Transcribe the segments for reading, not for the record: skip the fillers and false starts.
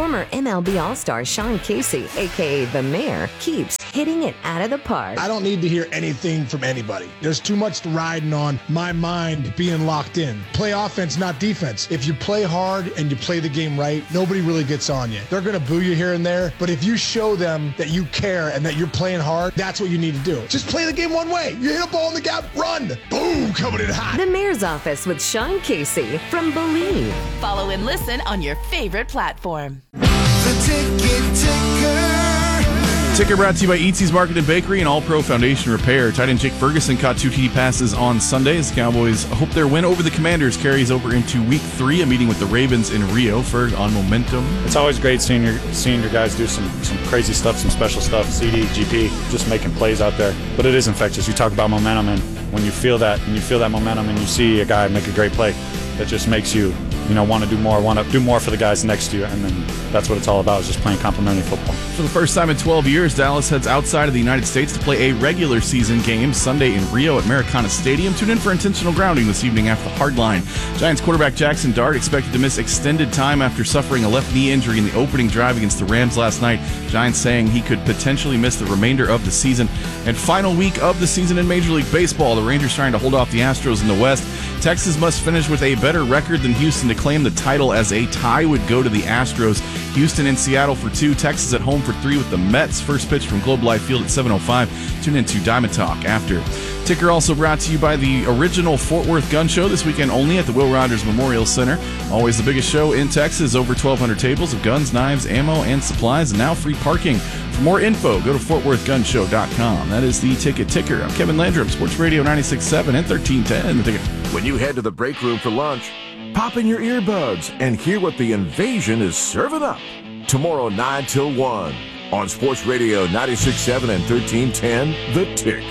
Former MLB All-Star Sean Casey, a.k.a. The Mayor, keeps hitting it out of the park. I don't need to hear anything from anybody. There's too much riding on my mind being locked in. Play offense, not defense. If you play hard and you play the game right, nobody really gets on you. They're going to boo you here and there, but if you show them that you care and that you're playing hard, that's what you need to do. Just play the game one way. You hit a ball in the gap, run. Boom, coming in hot. The Mayor's Office with Sean Casey from Believe. Follow and listen on your favorite platform. The Ticket Ticker. Ticker brought to you by Eatsy's Market and Bakery and All Pro Foundation Repair. Tight end Jake Ferguson caught 2 TD passes on Sunday as Cowboys hope their win over the Commanders carries over into Week 3, a meeting with the Ravens in Rio. Ferg on momentum. It's always great seeing your guys do some crazy stuff, some special stuff, CD, GP, just making plays out there. But it is infectious. You talk about momentum, and when you feel that momentum and you see a guy make a great play, that just makes you want to do more for the guys next to you, and then that's what it's all about, is just playing complementary football. For the first time in 12 years, Dallas heads outside of the United States to play a regular season game Sunday in Rio at Maracana Stadium. Tune in for intentional grounding this evening after the hard line. Giants quarterback Jackson Dart expected to miss extended time after suffering a left knee injury in the opening drive against the Rams last night. Giants saying he could potentially miss the remainder of the season. And final week of the season in Major League Baseball, the Rangers trying to hold off the Astros in the West. Texas must finish with a better record than Houston to claim the title, as a tie would go to the Astros. Houston in Seattle for 2, Texas at home for 3 with the Mets. First pitch from Globe Life Field at 7:05. Tune in to Diamond Talk after. Ticker also brought to you by the original Fort Worth Gun Show, this weekend only at the Will Rogers Memorial Center. Always the biggest show in Texas, over 1,200 tables of guns, knives, ammo, and supplies, and now free parking. For more info, go to FortWorthGunShow.com. That is the Ticket Ticker. I'm Kevin Landrum, Sports Radio 96.7 and 1310. The Ticket. When you head to the break room for lunch, pop in your earbuds and hear what the invasion is serving up. Tomorrow, 9 till 1 on Sports Radio 96.7 and 1310, The Ticket.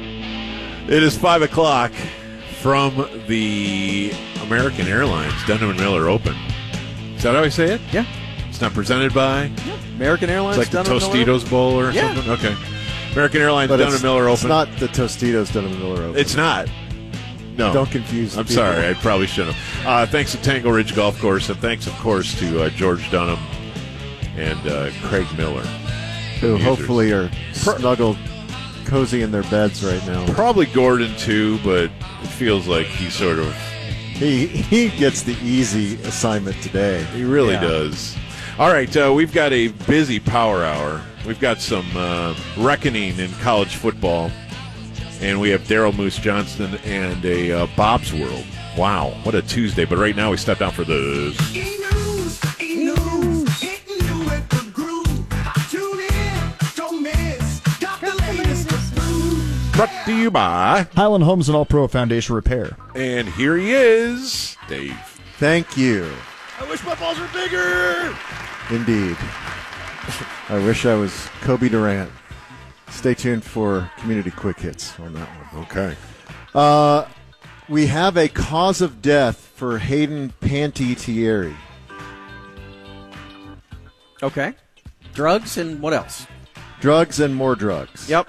It is 5 o'clock from the American Airlines Dunham & Miller Open. Is that how I say it? Yeah. It's not presented by? Yeah. American Airlines It's like the Tostitos Bowl or something? Okay. American Airlines Dunham & Miller Open. It's not the Tostitos Dunham & Miller Open. It's not. No. Don't confuse I'm people. sorry. I probably shouldn't have. Thanks to Tangle Ridge Golf Course, and thanks, of course, to George Dunham and Craig Miller. Who hopefully are snuggled, cozy in their beds right now. Probably Gordon, too, but it feels like he sort of... He gets the easy assignment today. He really does. All right, we've got a busy power hour. We've got some reckoning in college football. And we have Daryl Moose Johnston and a Bob's World. Wow, what a Tuesday. But right now we step down for this. Brought to you by Highland Homes and All Pro Foundation Repair. And here he is, Dave. Thank you. I wish my balls were bigger. Indeed. I wish I was Kobe Durant. Stay tuned for Community Quick Hits on that one. Okay. We have a cause of death for Hayden Panettiere. Okay. Drugs and what else? Drugs and more drugs. Yep.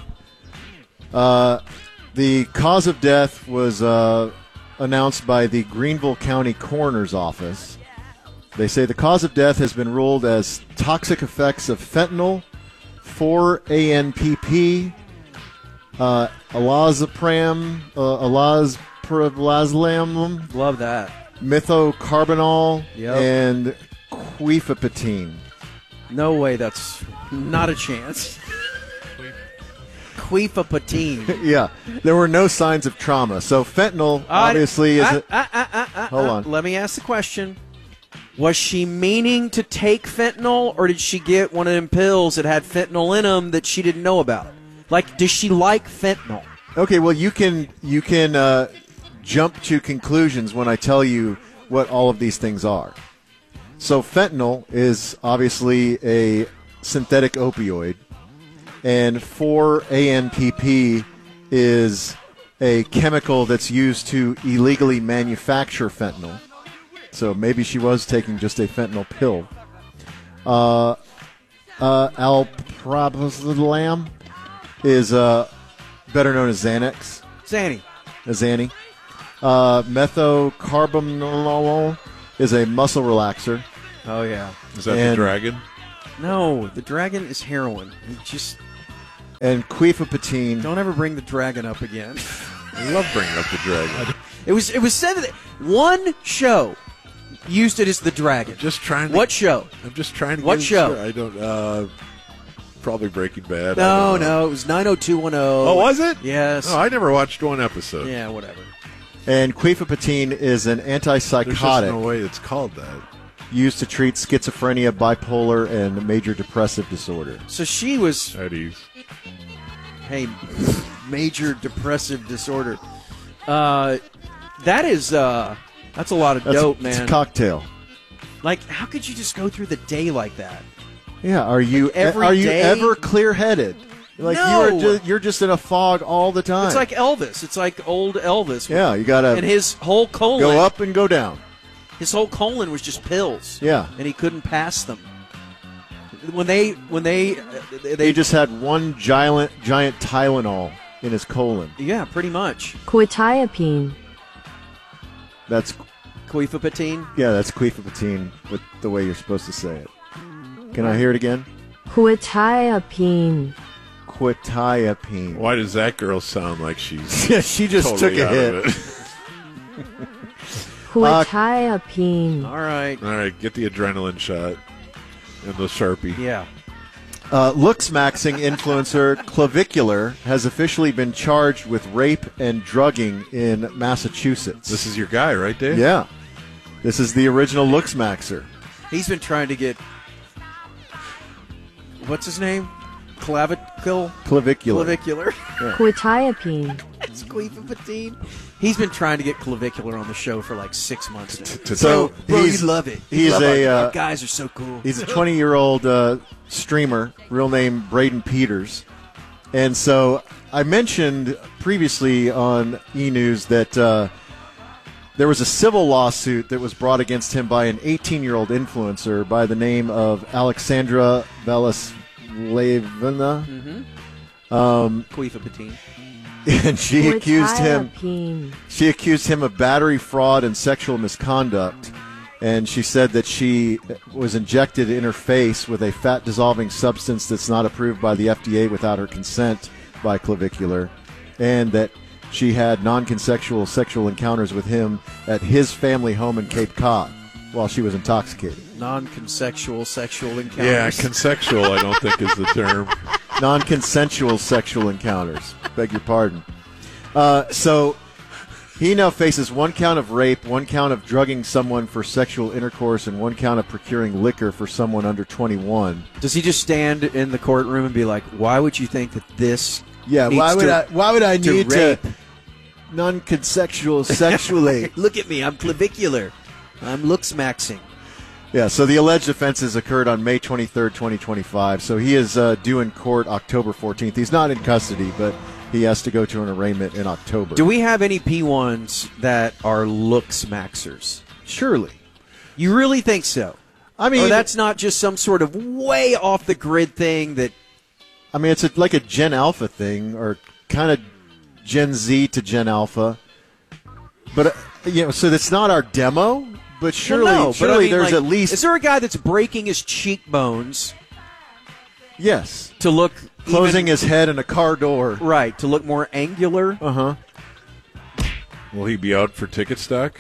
The cause of death was announced by the Greenville County Coroner's Office. They say the cause of death has been ruled as toxic effects of fentanyl, 4-ANPP, alazapram, love that, methocarbamol, and quifapatine. No way, that's not a chance. Quifapatine. Yeah, there were no signs of trauma. So fentanyl obviously is hold on. Let me ask the question. Was she meaning to take fentanyl, or did she get one of them pills that had fentanyl in them that she didn't know about? Like, does she like fentanyl? Okay, well, you can jump to conclusions when I tell you what all of these things are. So fentanyl is obviously a synthetic opioid, and 4-ANPP is a chemical that's used to illegally manufacture fentanyl. So maybe she was taking just a fentanyl pill. Alprazolam is better known as Xanax. Zanny. Methocarbamol is a muscle relaxer. Oh, yeah. Is that the dragon? No, the dragon is heroin. And Quifa Patine. Don't ever bring the dragon up again. I love bringing up the dragon. It was said that one show used it as the dragon. Just trying to. What show? I'm just trying to. What get show? I don't. Probably Breaking Bad. No, it was 90210. Oh, was it? Yes. Oh, I never watched one episode. Yeah, whatever. And Quifa Patine is an antipsychotic. There's just no way it's called that. Used to treat schizophrenia, bipolar, and major depressive disorder. So she was. At ease. Hey, major depressive disorder. That's a lot of dope, man. It's a cocktail. Like, how could you just go through the day like that? Yeah, are you ever clear-headed? Like No. you're just in a fog all the time. It's like Elvis. It's like old Elvis. Yeah, you gotta and his whole colon go up and go down. His whole colon was just pills. Yeah, and he couldn't pass them. When they just had one giant Tylenol in his colon. Yeah, pretty much. Quetiapine. That's Quifapatine. Yeah, that's Quifapatine with the way you're supposed to say it. Can I hear it again? Quetiapine. Quetiapine. Why does that girl sound like she's? Yeah, she just totally took a out hit. of it. Quetiapine. All right, get the adrenaline shot and the Sharpie. Yeah. Looks-maxing influencer Clavicular has officially been charged with rape and drugging in Massachusetts. This is your guy, right, Dave? Yeah. This is the original Looks-maxer. He's been trying to get. What's his name? Clavicular. Clavicular. Quetiapine. It's Quifapatine. He's been trying to get Clavicular on the show for like 6 months now. So bro, he's you love it. He's Our guys are so cool. He's a 20-year-old streamer, real name Braden Peters. And so I mentioned previously on E! News that there was a civil lawsuit that was brought against him by an 18-year-old influencer by the name of Alexandra Velaslavina. Quifapatine. And she accused him of battery, fraud, and sexual misconduct. And she said that she was injected in her face with a fat-dissolving substance that's not approved by the FDA without her consent by Clavicular, and that she had non-consensual sexual encounters with him at his family home in Cape Cod while she was intoxicated. Non-consensual sexual encounters. Yeah, consensual I don't think is the term. Non-consensual sexual encounters. Beg your pardon. So he now faces 1 count of rape, 1 count of drugging someone for sexual intercourse, and 1 count of procuring liquor for someone under 21. Does he just stand in the courtroom and be like, "Why would you think that this?" Yeah, needs why would I need to rape? non-consensual sexually? Look at me, I'm clavicular. I'm looks-maxing. Yeah, so the alleged offenses occurred on May 23rd, 2025. So he is due in court October 14th. He's not in custody, but he has to go to an arraignment in October. Do we have any P1s that are looks-maxers? Surely. You really think so? I mean, or that's not just some sort of way off-the-grid thing that... I mean, it's like a Gen Alpha thing, or kind of Gen Z to Gen Alpha. But, so that's not our demo, but surely, well, no, surely but I mean, there's like, at least... Is there a guy that's breaking his cheekbones? Yes. To look... Closing his head in a car door. Right, to look more angular? Uh-huh. Will he be out for ticket stock?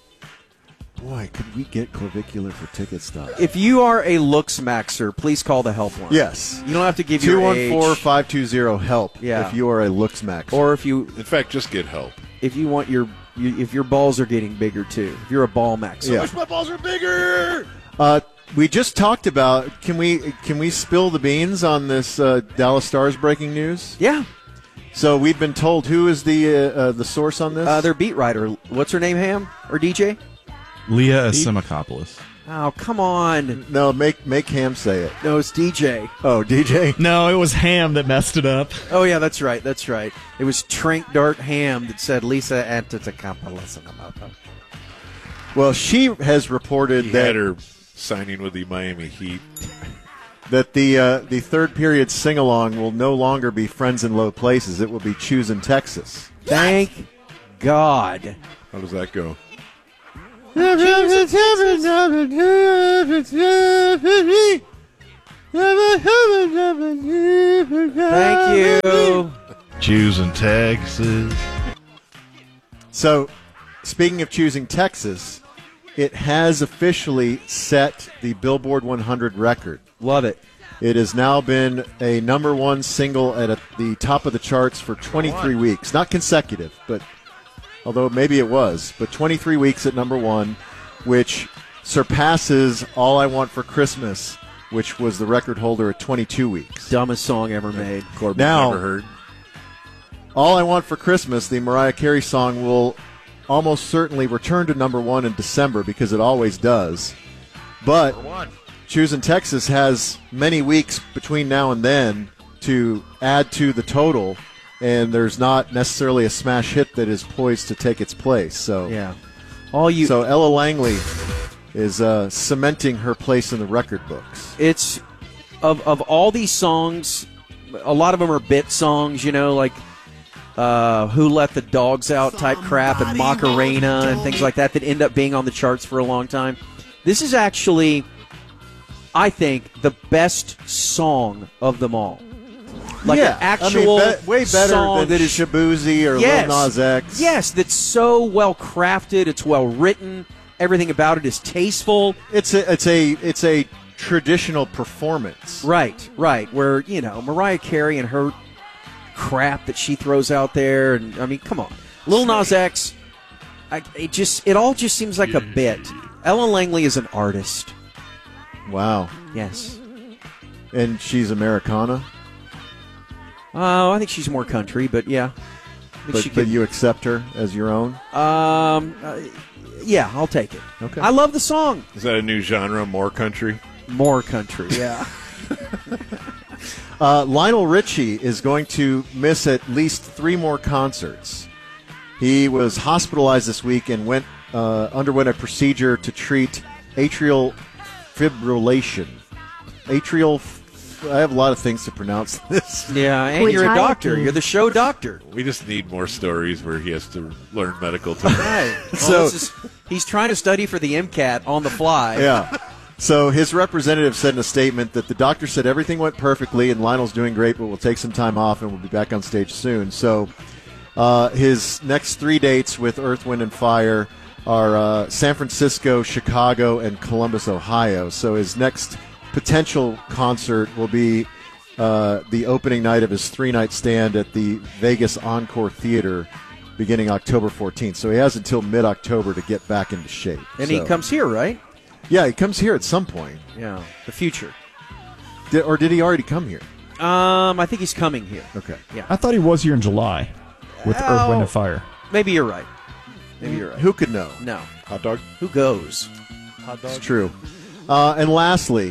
Boy, could we get Clavicular for ticket stock? If you are a looks-maxer, please call the helpline. Yes. You don't have to give your age. 214-520-HELP Yeah. if you are a looks-maxer. Or if you... In fact, just get help. If you want if your balls are getting bigger, too. If you're a ball maxer. Yeah. I wish my balls are bigger! We just talked about, can we spill the beans on this Dallas Stars breaking news? Yeah. So we've been told, who is the source on this? Their beat writer. What's her name, Ham? Or DJ? Leah Asimakopoulos. Oh, come on. No, make Ham say it. No, it's DJ. Oh, DJ? No, it was Ham that messed it up. Oh, yeah, that's right. That's right. It was Trank Dart Ham that said Lisa Antetokounmpo. Well, she has reported He that had her signing with the Miami Heat. That the third period sing-along will no longer be Friends in Low Places. It will be Choosing Texas. Thank God. How does that go? Thank you. Choosing Texas. So, speaking of choosing Texas, it has officially set the Billboard 100 record. Love it. It has now been a number one single at the top of the charts for 23 weeks. Not consecutive, but although maybe it was, but 23 weeks at number one, which surpasses All I Want for Christmas, which was the record holder at 22 weeks. Dumbest song ever made. Corbin's Now, never heard. All I Want for Christmas, the Mariah Carey song, will almost certainly return to number one in December because it always does. But Choosing Texas has many weeks between now and then to add to the total, and there's not necessarily a smash hit that is poised to take its place. So, so Ella Langley is cementing her place in the record books. It's of all these songs, a lot of them are bit songs, you know, like Who Let the Dogs Out type crap and Macarena and things like that end up being on the charts for a long time. This is actually, I think, the best song of them all. Like an actual way better song than Shabuzi or Lil Nas X. Yes, that's so well crafted. It's well written. Everything about it is tasteful. It's a traditional performance. Right. Where, you know, Mariah Carey and her crap that she throws out there, and I mean, come on, Lil Nas X. It all just seems like a bit. Ella Langley is an artist. Wow. Yes. And she's Americana. Oh, I think she's more country, but yeah. But you accept her as your own? Yeah, I'll take it. Okay. I love the song. Is that a new genre, more country? More country, yeah. Lionel Richie is going to miss at least 3 more concerts. He was hospitalized this week and underwent a procedure to treat atrial fibrillation. I have a lot of things to pronounce this. Yeah, and you're a doctor. You're the show doctor. We just need more stories where he has to learn medical terms. Right. Well, he's trying to study for the MCAT on the fly. Yeah. So his representative said in a statement that the doctor said everything went perfectly and Lionel's doing great, but we'll take some time off and we'll be back on stage soon. So his next 3 dates with Earth, Wind, and Fire are San Francisco, Chicago, and Columbus, Ohio. So his next potential concert will be the opening night of his 3-night stand at the Vegas Encore Theater beginning October 14th. So he has until mid-October to get back into shape. And he comes here, right? Yeah, he comes here at some point. Yeah, the future. Or did he already come here? I think he's coming here. Okay. Yeah. I thought he was here in July with Earth, Wind, and Fire. Maybe you're right. Who could know? No. Hot dog? Who goes? Hot dog. It's true. And lastly,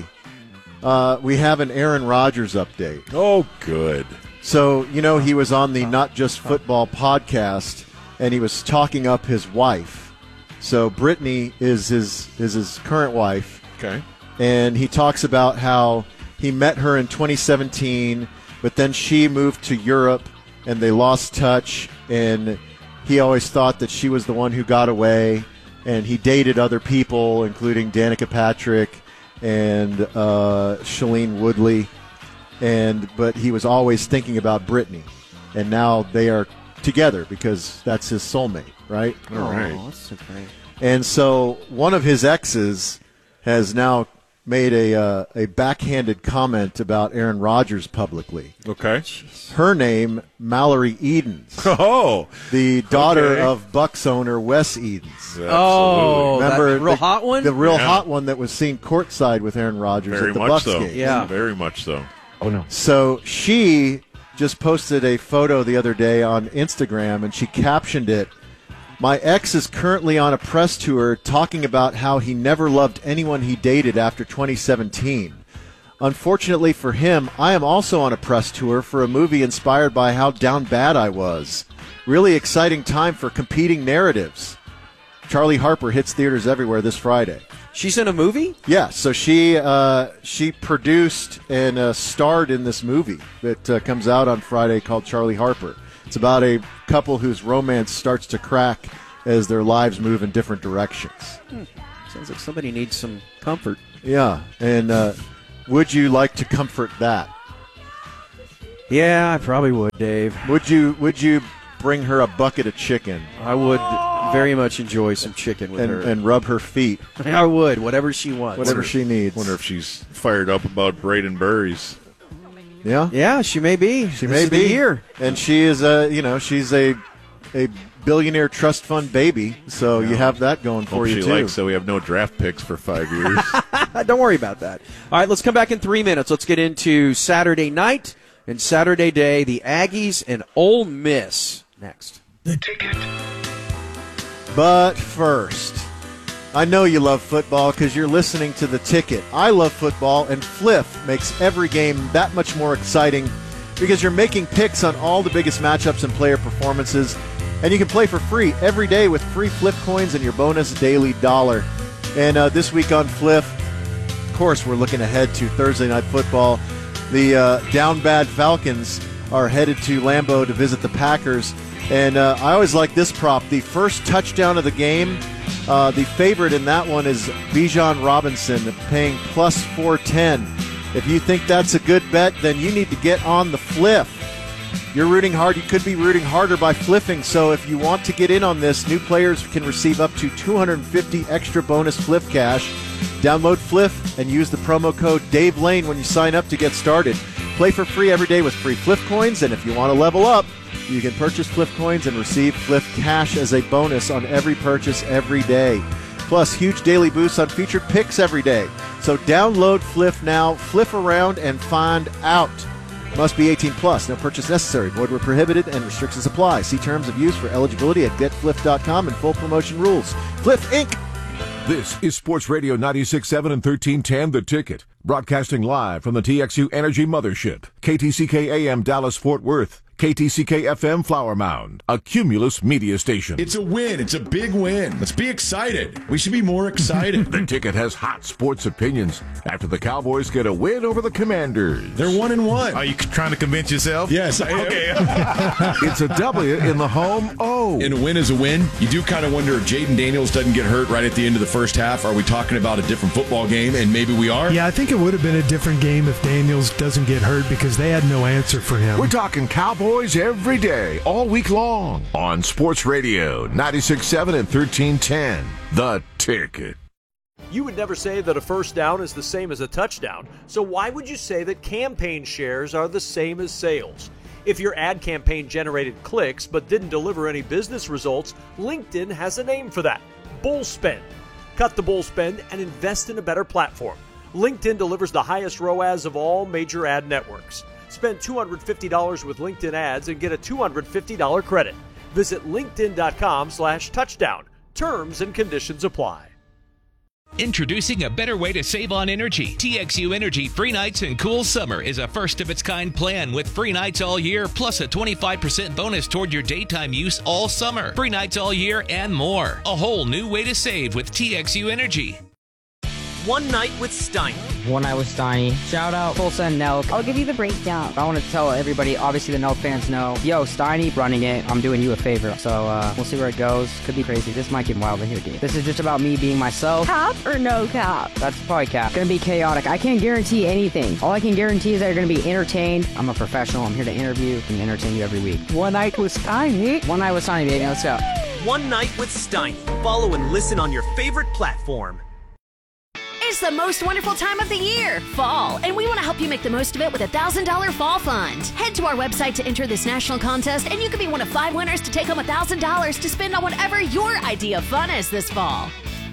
we have an Aaron Rodgers update. Oh, good. So, you know, he was on the Not Just Football podcast, and he was talking up his wife. So Brittany is his current wife. Okay. And he talks about how he met her in 2017, but then she moved to Europe, and they lost touch, and he always thought that she was the one who got away, and he dated other people, including Danica Patrick and Shailene Woodley, but he was always thinking about Brittany, and now they are together because that's his soulmate, right? All right. That's so great. And so one of his exes has now made a backhanded comment about Aaron Rodgers publicly. Okay. Her name, Mallory Edens. Oh. The daughter of Bucks owner Wes Edens. Absolutely. Oh, remember that real hot one? The real hot one that was seen courtside with Aaron Rodgers Very at the much Bucks so. game. Yeah. Very much so. Oh, no. So she just posted a photo the other day on Instagram, and she captioned it, "My ex is currently on a press tour talking about how he never loved anyone he dated after 2017. Unfortunately for him, I am also on a press tour for a movie inspired by how down bad I was. Really exciting time for competing narratives." Charlie Harper hits theaters everywhere this Friday. She's in a movie? Yeah, so she produced and starred in this movie that comes out on Friday called Charlie Harper. It's about a couple whose romance starts to crack as their lives move in different directions. Sounds like somebody needs some comfort. Yeah, and would you like to comfort that? Yeah, I probably would, Dave. Would you bring her a bucket of chicken? I would very much enjoy some chicken with her. And rub her feet. I would, whatever she wants. Whatever she needs. Wonder if she's fired up about Braden Burries. Yeah? Yeah, she may be. She may be here. And she is she's a billionaire trust fund baby, so you have that going for you, she too. likes, so we have no draft picks for 5 years. Don't worry about that. All right, let's come back in 3 minutes. Let's get into Saturday night and Saturday day, the Aggies and Ole Miss. Next. The Ticket. But first, I know you love football because you're listening to The Ticket. I love football, and Fliff makes every game that much more exciting because you're making picks on all the biggest matchups and player performances, and you can play for free every day with free Fliff coins and your bonus daily dollar. And this week on Fliff, of course, we're looking ahead to Thursday Night Football. The down bad Falcons are headed to Lambeau to visit the Packers. And I always like this prop. The first touchdown of the game, the favorite in that one is Bijan Robinson, paying plus 410. If you think that's a good bet, then you need to get on the Fliff. You're rooting hard. You could be rooting harder by fliffing. So if you want to get in on this, new players can receive up to $250 extra bonus Fliff cash. Download Fliff and use the promo code Dave Lane when you sign up to get started. Play for free every day with free Fliff coins, and if you want to level up, you can purchase Fliff coins and receive Fliff cash as a bonus on every purchase every day. Plus, huge daily boosts on featured picks every day. So download Fliff now, fliff around, and find out. Must be 18 plus. No purchase necessary. Void where prohibited and restrictions apply. See terms of use for eligibility at getfliff.com and full promotion rules. Fliff Inc. This is Sports Radio 96.7 and 1310 The Ticket. Broadcasting live from the TXU Energy Mothership. KTCK AM Dallas Fort Worth. KTCK FM Flower Mound, a Cumulus media station. It's a win. It's a big win. Let's be excited. We should be more excited. The Ticket has hot sports opinions after the Cowboys get a win over the Commanders. They're 1-1. Are you trying to convince yourself? Yes, I am. Okay. It's a W in the home O. And a win is a win. You do kind of wonder if Jaden Daniels doesn't get hurt right at the end of the first half. Are we talking about a different football game? And maybe we are. Yeah, I think it would have been a different game if Daniels doesn't get hurt because they had no answer for him. We're talking Cowboys every day, all week long, on Sports Radio 96.7 and 1310. The Ticket. You would never say that a first down is the same as a touchdown, so why would you say that campaign shares are the same as sales? If your ad campaign generated clicks but didn't deliver any business results, LinkedIn has a name for that: bull spend. Cut the bull spend and invest in a better platform. LinkedIn delivers the highest ROAS of all major ad networks. Spend $250 with LinkedIn ads and get a $250 credit. Visit linkedin.com/touchdown. Terms and conditions apply. Introducing a better way to save on energy. TXU Energy Free Nights and Cool Summer is a first-of-its-kind plan with free nights all year, plus a 25% bonus toward your daytime use all summer. Free nights all year and more. A whole new way to save with TXU Energy. One Night with Steiny. One Night with Steiny. Shout out Tulsa and Nelk. I'll give you the breakdown. I want to tell everybody, obviously the Nelk fans know, yo, Steiny running it, I'm doing you a favor. So we'll see where it goes. Could be crazy. This might get wild in here, dude. This is just about me being myself. Cap or no cap? That's probably cap. Gonna be chaotic. I can't guarantee anything. All I can guarantee is that you're gonna be entertained. I'm a professional. I'm here to interview and entertain you every week. One Night with Steiny. One Night with Steiny, baby. Let's go. One Night with Steiny. Follow and listen on your favorite platform. It's the most wonderful time of the year, fall, and we want to help you make the most of it with a $1,000 fall fund. Head to our website to enter this national contest, and you could be one of 5 winners to take home $1,000 to spend on whatever your idea of fun is this fall.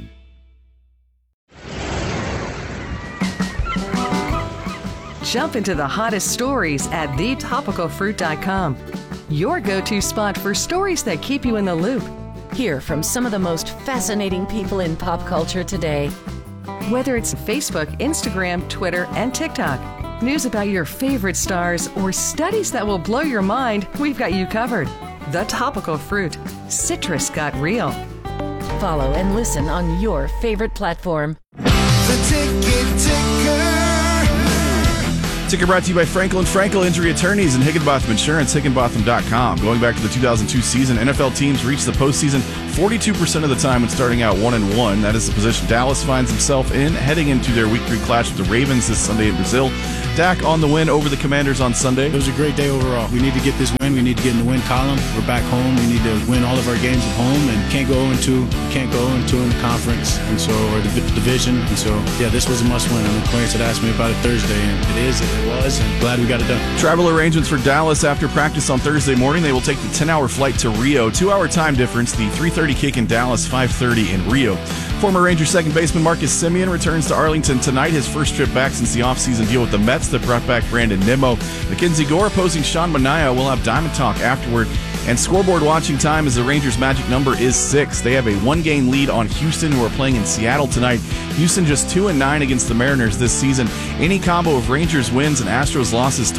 Jump into the hottest stories at thetopicalfruit.com. Your go-to spot for stories that keep you in the loop. Hear from some of the most fascinating people in pop culture today. Whether it's Facebook, Instagram, Twitter, and TikTok, news about your favorite stars, or studies that will blow your mind, we've got you covered. The Topical Fruit. Citrus got real. Follow and listen on your favorite platform. The Ticket Ticker. Ticker brought to you by Franklin Frankel Injury Attorneys and Higginbotham Insurance, higginbotham.com. Going back to the 2002 season, NFL teams reach the postseason 42% of the time when starting out 1-1. That is the position Dallas finds himself in, heading into their Week 3 clash with the Ravens this Sunday in Brazil. Dak on the win over the Commanders on Sunday. It was a great day overall. We need to get this win. We need to get in the win column. We're back home. We need to win all of our games at home, and can't go 0-2 in the conference, and so or the division. And so, yeah, this was a must-win. I mean, Clarence had asked me about it Thursday, and it was, and glad we got it done. Travel arrangements for Dallas after practice on Thursday morning. They will take the 10-hour flight to Rio. 2-hour time difference. The 3:30 kick in Dallas, 5:30 in Rio. Former Rangers second baseman Marcus Semien returns to Arlington tonight. His first trip back since the offseason deal with the Mets that brought back Brandon Nimmo. Mackenzie Gore opposing Sean Manaea. We'll have Diamond Talk afterward. And scoreboard watching time as the Rangers' magic number is 6. They have a 1-game lead on Houston, who are playing in Seattle tonight. Houston just 2-9 against the Mariners this season. Any combo of Rangers wins and Astros losses